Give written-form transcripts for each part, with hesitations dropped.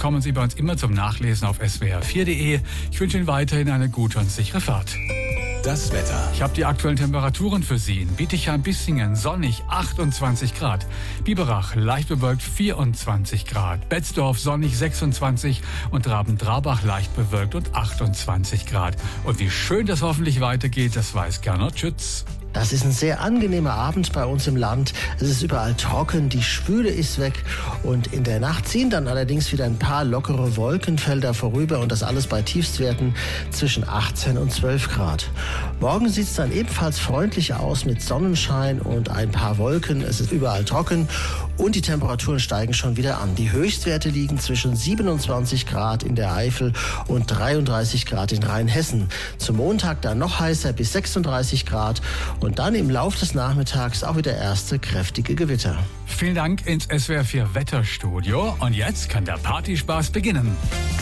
bekommen Sie bei uns immer zum Nachlesen auf swr4.de. Ich wünsche Ihnen weiterhin eine gute und sichere Fahrt. Das Wetter. Ich habe die aktuellen Temperaturen für Sie. In Bietigheim-Bissingen sonnig 28 Grad. Biberach leicht bewölkt 24 Grad. Betzdorf sonnig 26 und Raben-Trarbach leicht bewölkt und 28 Grad. Und wie schön das hoffentlich weitergeht, das weiß Gernot Schütz. Das ist ein sehr angenehmer Abend bei uns im Land. Es ist überall trocken, die Schwüle ist weg und in der Nacht ziehen dann allerdings wieder ein paar lockere Wolkenfelder vorüber und das alles bei Tiefstwerten zwischen 18 und 12 Grad. Morgen sieht es dann ebenfalls freundlich aus mit Sonnenschein und ein paar Wolken. Es ist überall trocken und die Temperaturen steigen schon wieder an. Die Höchstwerte liegen zwischen 27 Grad in der Eifel und 33 Grad in Rheinhessen. Zum Montag dann noch heißer bis 36 Grad. Und dann im Laufe des Nachmittags auch wieder erste kräftige Gewitter. Vielen Dank ins SWR4 Wetterstudio. Und jetzt kann der Partyspaß beginnen.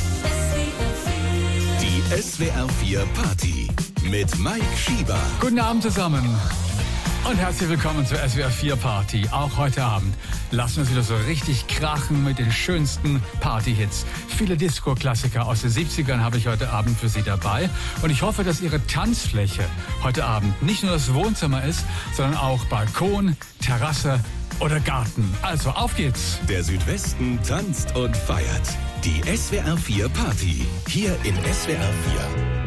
Die SWR4 Party mit Mike Schieber. Guten Abend zusammen. Und herzlich willkommen zur SWR4 Party. Auch heute Abend lassen wir es wieder so richtig krachen mit den schönsten Partyhits. Viele Disco-Klassiker aus den 70ern habe ich heute Abend für Sie dabei. Und ich hoffe, dass Ihre Tanzfläche heute Abend nicht nur das Wohnzimmer ist, sondern auch Balkon, Terrasse oder Garten. Also auf geht's. Der Südwesten tanzt und feiert. Die SWR4 Party. Hier in SWR4.